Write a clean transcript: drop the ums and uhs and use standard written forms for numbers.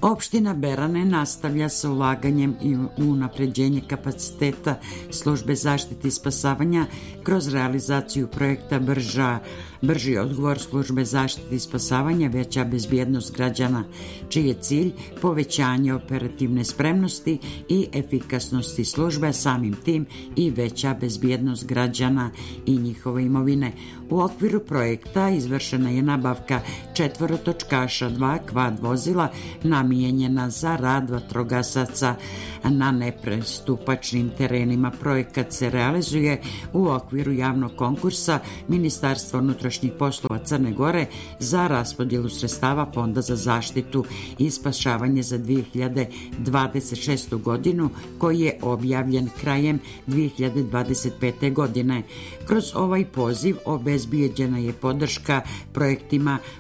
Opština Berane nastavlja sa ulaganjem i unapređenje kapaciteta službe zaštite i spasavanja kroz realizaciju projekta Brži odgovor službe zaštite i spasavanja, veća bezbjednost građana, čiji je cilj povećanje operativne spremnosti i efikasnosti službe, samim tim i veća bezbjednost građana i njihove imovine. U okviru projekta izvršena je nabavka 4-točkaša 2 kvad vozila namijenjena za rad vatrogasaca na neprestupačnim terenima. Projekat se realizuje u okviru javnog konkursa Ministarstva unutrašnjih poslova Crne Gore za raspodjelu sredstava Fonda za zaštitu i spašavanje za 2026. godinu, koji je objavljen krajem 2025. godine. Kroz ovaj poziv obezbijeđena je podrška projektima